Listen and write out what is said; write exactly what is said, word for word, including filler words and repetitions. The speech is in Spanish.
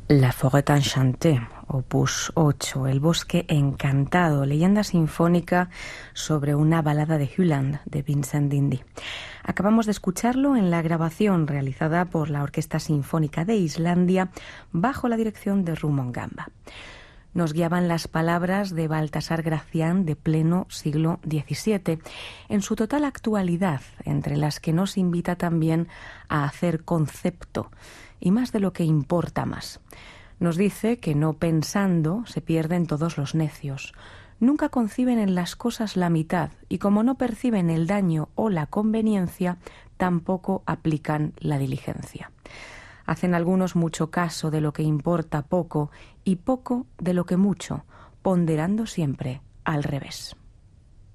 La Forêt Enchantée, opus ocho, El bosque encantado, leyenda sinfónica sobre una balada de Hyland de Vincent d'Indy. Acabamos de escucharlo en la grabación realizada por la Orquesta Sinfónica de Islandia bajo la dirección de Rumon Gamba. Nos guiaban las palabras de Baltasar Gracián de pleno siglo diecisiete, en su total actualidad, entre las que nos invita también a hacer concepto, y más de lo que importa más. Nos dice que no pensando se pierden todos los necios. Nunca conciben en las cosas la mitad, y como no perciben el daño o la conveniencia, tampoco aplican la diligencia. Hacen algunos mucho caso de lo que importa poco y poco de lo que mucho, ponderando siempre al revés.